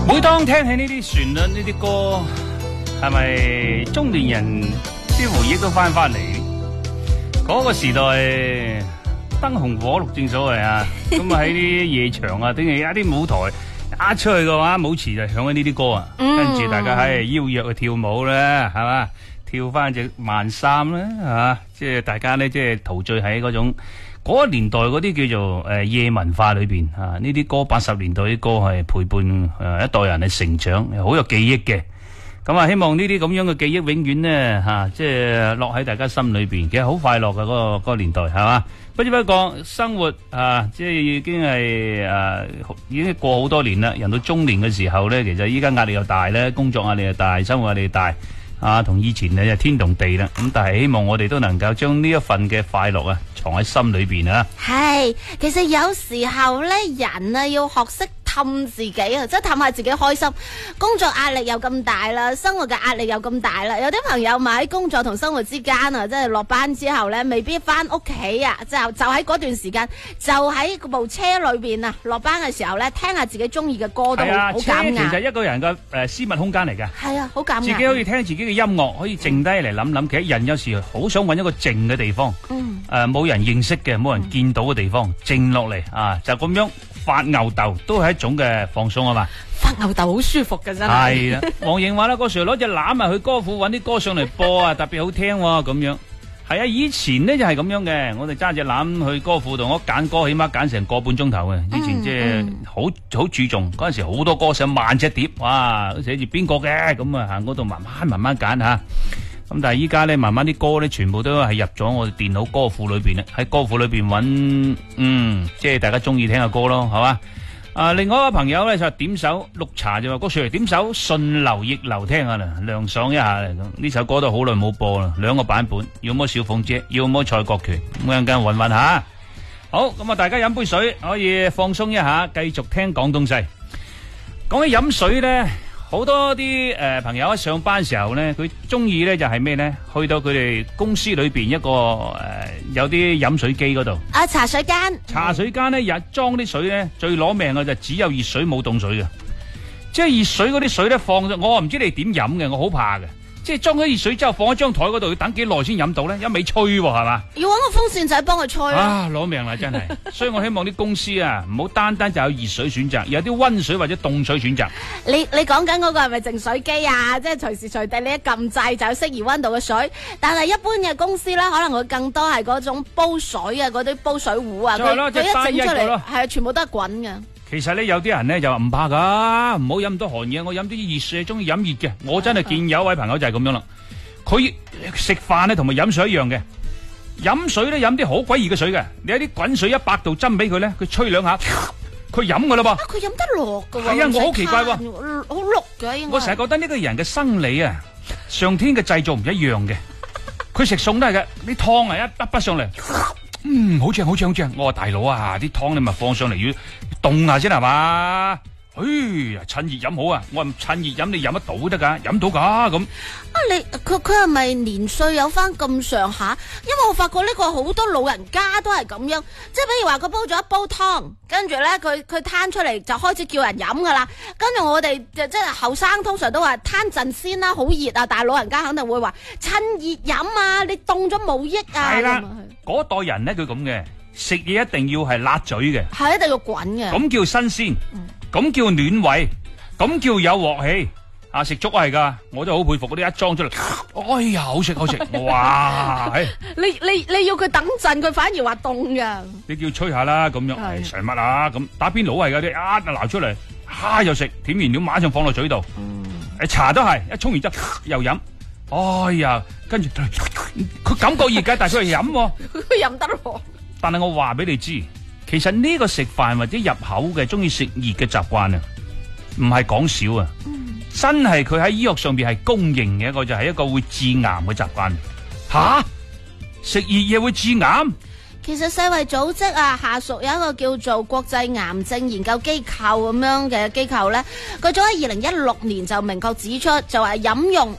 每當聽起呢啲旋律、呢啲歌，係咪中年人啲回憶都翻嚟？嗰個時代燈紅火綠，正所謂啊！咁啊喺啲夜場啊，定係一啲舞台一出去嘅話，舞池就響緊呢啲歌啊，跟住大家喺邀約去跳舞啦，係嘛？跳翻隻慢衫啦，係嘛？即係大家咧，即係陶醉喺嗰種。嗰個年代嗰啲叫做夜文化裏邊啊，呢啲歌80年代啲歌係陪伴一代人嘅成長，好有記憶嘅。咁啊，希望呢啲咁樣嘅記憶永遠呢，即係落喺大家心裏邊，其實好快樂嘅嗰個年代係嘛。不知不覺生活即係已經係已經過好多年啦。人到中年嘅時候呢，其實依家壓力又大咧，工作壓力又大，生活壓力又大。同以前就天同地啦，咁但係希望我哋都能夠將呢一份嘅快樂藏喺心裏邊啊。 係，其實有時候咧，人要學識氹自己啊，即係氹下自己開心。工作壓力又咁大啦，生活嘅壓力又咁大啦。有啲朋友咪喺工作同生活之間啊，即係落班之後咧，未必翻屋企啊，就喺嗰段時間，就喺部車裏邊啊，落班嘅時候咧，聽下自己中意嘅歌都好減壓。 其實一個人嘅私密空間嚟嘅。係啊，好減壓。自己可以聽自己嘅音樂，可以靜低嚟諗諗。其實人有時好想揾一個靜嘅地方，冇人認識嘅，冇人見到嘅地方，靜落嚟就咁樣發吽哣，都係一種嘅放鬆啊嘛。 發吽哣好舒服㗎真係。 係啦，黃瑩話啦，嗰時攞隻籃去歌庫揾啲歌上嚟播啊，特別好聽喎咁樣。係啊，以前呢就係咁樣嘅，我哋揸隻籃去歌庫度，我揀歌起碼揀成個半鐘頭嘅。以前即係好注重，嗰陣時好多歌上萬隻碟，哇，寫住邊個嘅咁啊，行嗰度慢慢揀吓。咁但係依家咧，慢慢啲歌咧，全部都係入咗我哋電腦歌庫裏邊啦。喺歌庫裏邊揾，即係大家中意聽嘅歌咯，係嘛？另外一個朋友咧就點首綠茶就話，個 Sir 點首順流逆流聽下啦，涼爽一下嚟咁。呢首歌都好耐冇播啦，兩個版本，要麼小鳳姐，要麼蔡國權，咁陣間搵下。好，咁啊，大家飲杯水，可以放鬆一下，繼續聽廣東西。講起飲水咧。好多啲朋友喺上班時候咧，佢中意咧就係咩咧？去到佢哋公司裏邊一個有啲飲水機嗰度。 茶水間。茶水間咧，裝啲水咧，最攞命嘅就只有熱水冇凍水嘅。即係熱水嗰啲水咧放咗，我唔知你點飲嘅，我好怕嘅。即係裝咗熱水之後放喺張台嗰度，要等幾耐先飲到咧？一味吹喎，係嘛？ 要搵個風扇仔幫佢吹攞命啦，真係。所以我希望啲公司唔好單單就有熱水選擇，有啲溫水或者凍水選擇。 你講緊嗰個係咪淨水機啊？即係隨時隨地你一撳掣就有適宜溫度嘅水。但係一般嘅公司咧，可能會更多係嗰種煲水啊，嗰啲煲水壺啊，佢一整出嚟係全部都係滾嘅。 其實咧有啲人咧就話唔怕噶，唔好飲咁多寒嘢，我飲啲熱水，中意飲熱嘅。我真係見有一位朋友就係咁樣啦，佢食飯咧同埋飲水一樣嘅，飲水咧飲啲好鬼熱嘅水嘅，你有啲滾水100度斟俾佢咧，佢吹兩下，佢飲噶啦噃。 佢飲得落噶喎。 係啊，我好奇怪喎， 好綠嘅應該。 我成日覺得呢個人嘅生理上天嘅製造唔一樣嘅，佢食餸都係嘅，啲湯一筆上嚟。好正好正好正！我話大佬啊，啲湯你咪放上嚟要凍下先係嘛？趁熱飲好啊！我話趁熱飲你飲得到得噶，飲到噶咁。 佢係咪年歲有翻咁上下？因為我發覺呢個好多老人家都係咁樣，即係比如話佢煲咗一煲湯，跟住咧佢攤出嚟就開始叫人飲噶啦。跟住我哋即係後生通常都話攤陣先啦，好熱啊！但係老人家肯定會話趁熱飲啊，你凍咗冇益啊。係啦， 嗰代人咧佢咁嘅，食嘢一定要係辣嘴嘅， 係一定要滾嘅， 咁叫新鮮，咁叫暖胃，咁叫有鑊氣。食粥係噶，我都好佩服嗰啲一裝出嚟，哎呀，好食好食，哇！ 你要佢等陣，佢反而話凍噶。 你叫吹下啦，咁樣成乜啊？咁打邊爐係噶，你撈出嚟，又食，添完料馬上放落嘴度。茶都係，一沖完之後又飲，哎呀，跟住佢感覺熱嘅，但係佢係飲， 佢飲得咯。 但係我話俾你知，其實呢個食飯或者入口嘅中意食熱嘅習慣啊，唔係講少啊。真係佢喺醫學上邊係公認嘅一個，就係一個會致癌嘅習慣。食熱嘢會致癌？ 其實世衛組織下屬有一個叫做國際癌症研究機構咁樣嘅機構咧，佢早喺2016年就明確指出，就話飲用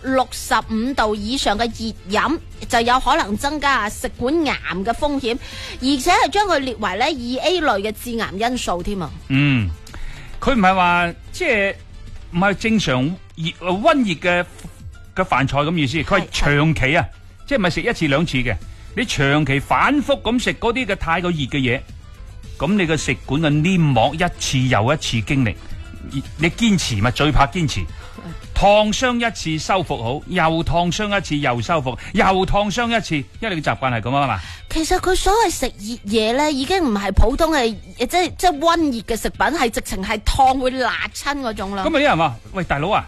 65度以上嘅熱飲就有可能增加食管癌嘅風險，而且係將佢列為咧2A 類嘅致癌因素添啊。 佢唔係話即係唔係正常溫熱嘅飯菜咁意思，佢係長期啊，即係唔係食一次兩次嘅，你長期反覆咁食嗰啲嘅太過熱嘅嘢，咁你個食管嘅黏膜一次又一次經歷，你堅持咪最怕堅持。燙傷一次修復好，又燙傷一次又修復，又燙傷一次，因為你嘅習慣係咁啊嘛。 其實佢所謂食熱嘢咧，已經唔係普通嘅，即係溫熱嘅食品，係直情係燙會辣親嗰種啦。 咁啊啲人話：喂，大佬啊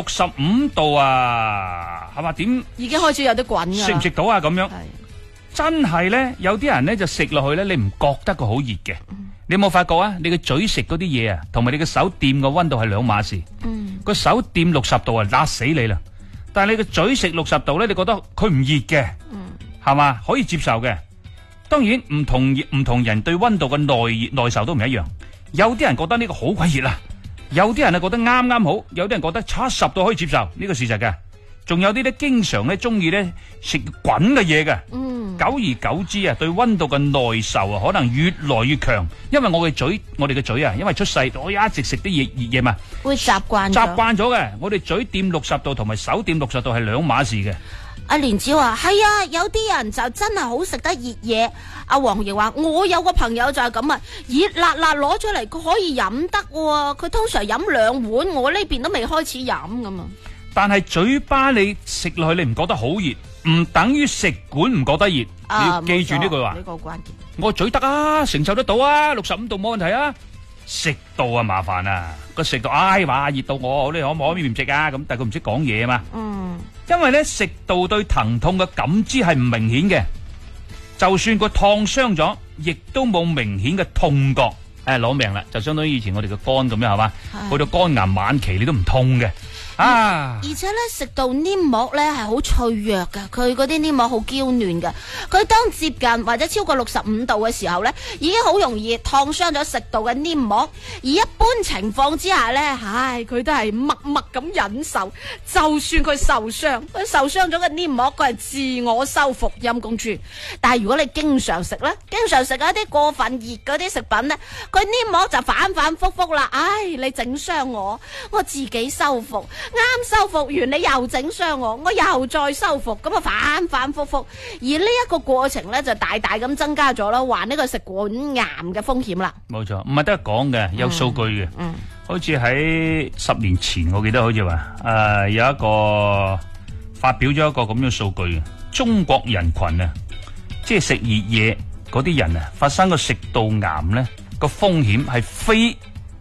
，65度啊，係嘛？點已經開始有啲滾㗎啦。 食唔食到啊？咁樣真係咧，有啲人咧就食落去咧，你唔覺得佢好熱嘅。你有冇發覺啊？你嘅嘴食嗰啲嘢啊，同埋你嘅手掂嘅溫度係兩碼事。個手掂60度啊，辣死你啦！但係你嘅嘴食60度咧，你覺得佢唔熱嘅，係嘛？可以接受嘅。當然唔同人對溫度嘅耐受都唔一樣。有啲人覺得呢個好鬼熱啦，有啲人啊覺得啱啱好，有啲人覺得70度可以接受，呢個事實嘅。仲有啲咧經常咧中意咧食滾嘅嘢嘅。久而久之啊，對溫度嘅耐受啊，可能越來越強。因為我哋嘅嘴啊，因為出世我一直食啲熱嘢嘛， 會習慣咗嘅。我哋嘴掂60度同埋手掂60度係兩碼事嘅。 阿蓮子話係啊，有啲人就真係好食得熱嘢。阿黃亦話我有個朋友就係咁啊，熱辣辣攞出嚟佢可以飲得喎，佢通常飲2碗，我呢邊都未開始飲咁啊。但係嘴巴你食落去你唔覺得好熱，唔等於食管唔覺得熱，你要記住呢句話。 呢個關鍵。 我嘴得啊，承受得到啊，65度冇問題啊。食到啊麻煩啊，個食到話熱到我，你可唔可以唔食啊？咁但係佢唔識講嘢啊嘛。因為咧食道對疼痛嘅感知係唔明顯嘅，就算佢燙傷咗，亦都冇明顯嘅痛覺。攞命啦，就相當於以前我哋嘅肝咁樣係嘛，去到肝癌晚期你都唔痛嘅。而且咧食道黏膜咧係好脆弱㗎，佢嗰啲黏膜好嬌嫩㗎，佢當接近或者超過65度嘅時候咧，已經好容易燙傷咗食道嘅黏膜。而一般情況之下咧，佢都係默默咁忍受，就算佢受傷咗嘅黏膜，佢係自我修復陰公豬。但係如果你經常食咧，經常食一啲過分熱嗰啲食品咧，佢黏膜就反反复复啦。你整傷我自己修復。啱修復完，你又整傷我又再修復，咁啊反反复复，而呢一個過程咧就大大咁增加咗啦，患呢個食管癌嘅風險啦。 冇錯，唔係得講嘅，有數據嘅。好似喺10年前，我記得好似話有一個發表咗一個咁樣數據嘅，中國人群啊，即係食熱嘢嗰啲人啊，發生個食道癌咧個風險係非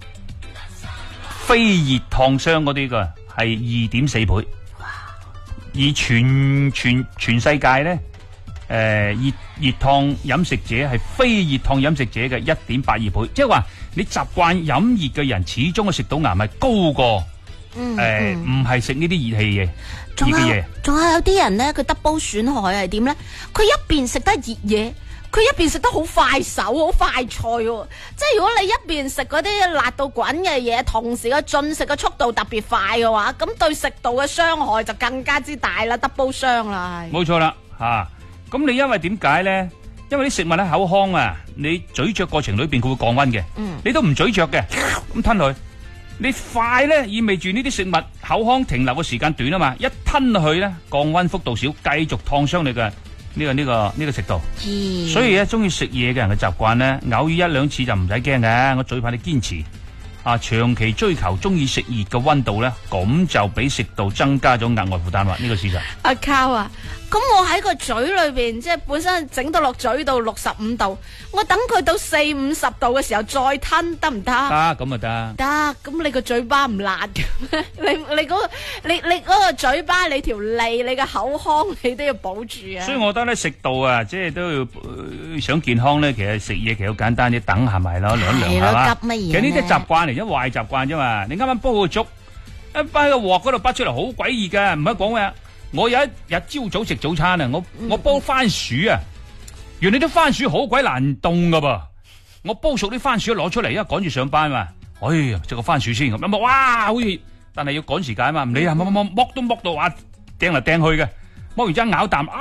熱燙傷嗰啲噶。係2.4倍，而全世界咧，熱燙飲食者係非熱燙飲食者嘅1.82倍，即係話你習慣飲熱嘅人，始終個食道癌係高過唔係食呢啲熱嘅嘢。 仲有啲人咧，佢 double 損害係點咧？佢一邊食得熱嘢，佢一邊食得好快手，好快菜喎。即係如果你一邊食嗰啲辣到滾嘅嘢，同時個進食嘅速度特別快嘅話，咁對食道嘅傷害就更加之大啦，double 傷啦。 冇錯啦，咁你因為點解咧？因為啲食物喺口腔啊，你咀嚼過程裏邊佢會降溫嘅，你都唔咀嚼嘅，咁吞落去，你快咧意味住呢啲食物口腔停留嘅時間短啊嘛，一吞落去咧降溫幅度少，繼續燙傷你嘅。呢個食道，所以咧中意食嘢嘅人嘅習慣咧，偶爾1、2次就唔使驚嘅。我最怕你堅持長期追求中意食熱嘅溫度咧，咁就俾食道增加咗額外負擔啦。呢個事實。 阿靠啊！咁我喺個嘴裏邊，即係本身整到落嘴到65度，我等佢到40-50度嘅時候再吞得唔得？ 得，咁啊得。 得，咁你個嘴巴唔辣嘅咩？你嗰個嘴巴，你條脷，你個口腔，你都要保住啊！ 所以我覺得咧，食道啊，即係都要想健康咧，其實食嘢其實好簡單，你等係咪咯？涼係嘛？ 急乜嘢？ 其實呢啲習慣嚟，一壞習慣啫嘛。你啱啱煲個粥，一擺喺個鑊嗰度bắt出嚟，好鬼熱噶，唔係講咩？我有一日朝早食早餐啊，我煲番薯啊，原來啲番薯好鬼難凍噶噃，我煲熟啲番薯攞出嚟，因為趕住上班嘛，哎呀食個番薯先咁，哇好熱，但係要趕時間啊嘛，唔理啊，剝都剝到話掟嚟掟去嘅，剝完之後咬啖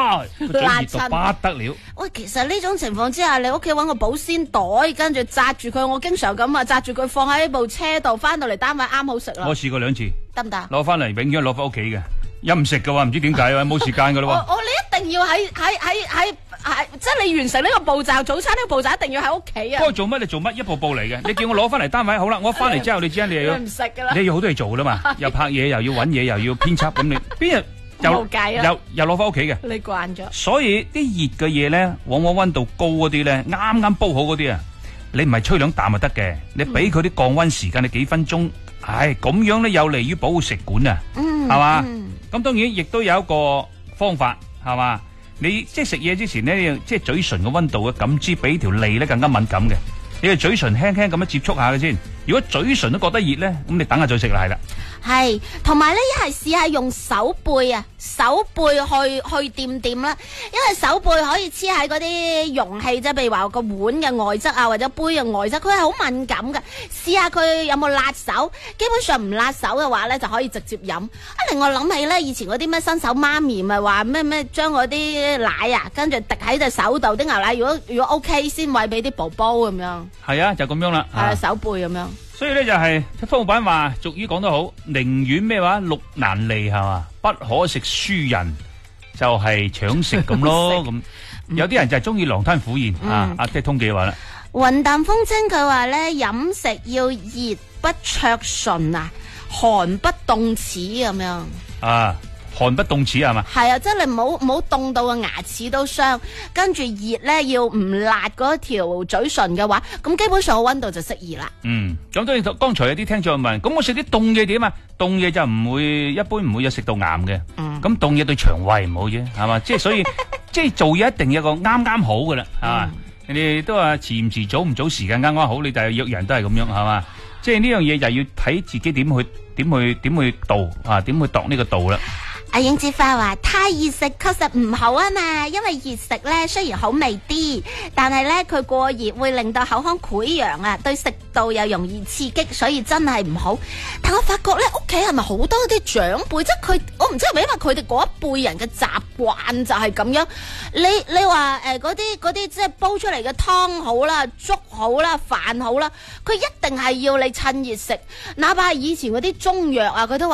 哇，個嘴熱到不得了。 喂，其實呢種情況之下，你屋企揾個保鮮袋，跟住紮住佢，我經常咁啊，紮住佢放喺部車度，翻到嚟單位啱好食啦。 我試過2次， 得唔得？ 攞翻嚟永遠攞翻屋企嘅，又唔食嘅話，唔知點解啊，冇時間噶咯。 你一定要喺，即係你完成呢個步驟，早餐呢個步驟一定要喺屋企啊。 該做乜你做乜，一步步嚟嘅。你叫我攞翻嚟單位，好啦，我翻嚟之後，你知你又要唔食噶啦， 你要好多嘢做啦嘛，又拍嘢，又要搵嘢，又要編輯，咁你邊日又攞翻屋企嘅？ 你慣咗。所以啲熱嘅嘢咧，往往溫度高嗰啲咧，啱啱煲好嗰啲啊，你唔係吹2啖就得嘅，你俾佢啲降溫時間，你幾分鐘，咁樣咧有利於保護食管啊，係嘛？咁當然亦都有一個方法，係嘛？你即係食嘢之前咧，即係嘴唇嘅溫度嘅感知比條脷咧更加敏感嘅。你嘅嘴唇輕輕咁樣接觸下嘅先。如果嘴唇都覺得熱咧，咁你等下再食啦，係啦。 係，同埋咧一係試下用手背啊，手背去掂啦，因為手背可以黐喺嗰啲容器，即係譬如話個碗嘅外側啊，或者杯嘅外側，佢係好敏感嘅。試下佢有冇辣手，基本上唔辣手嘅話咧，就可以直接飲。令我諗起咧，以前嗰啲咩新手媽咪咪話咩將嗰啲奶啊，跟住滴喺隻手度，啲牛奶如果 OK 先餵俾啲寶寶咁樣。 係啊，就咁樣啦。 手背咁樣。 所以咧就係湯板話俗語講得好，寧願咩話祿難離係嘛，不可食書人就係搶食咁咯。咁有啲人就係中意狼吞虎咽啊。即係通記話啦。 雲淡風輕佢話咧，飲食要熱不灼唇啊，寒不凍齒咁樣。 寒不凍齒係嘛？係啊，即係你唔好凍到個牙齒都傷，跟住熱咧要唔辣嗰條嘴唇嘅話，咁基本上個溫度就適宜啦。 咁當然剛才有啲聽眾問，咁我食啲凍嘢點啊？凍嘢就一般唔會有食到癌嘅。咁凍嘢對腸胃唔好啫，係嘛？即係所以即係做嘢一定有個啱好噶啦，係嘛？人哋都話遲唔遲早唔早時間啱好，你就約人都係咁樣，係嘛？即係呢樣嘢就要睇自己點去度啊，點去度呢個度啦。 阿影子花話太熱食確實唔好啊嘛，因為熱食咧雖然好味啲，但係咧佢過熱會令到口腔潰瘍啊，對食道又容易刺激，所以真係唔好。但我發覺咧屋企係咪好多啲長輩，即係我唔知係咪因為佢哋嗰一輩人嘅習慣就係咁樣。你話嗰啲即係煲出嚟嘅湯好啦，粥好啦，飯好啦，佢一定係要你趁熱食，哪怕係以前嗰啲中藥啊，佢都話。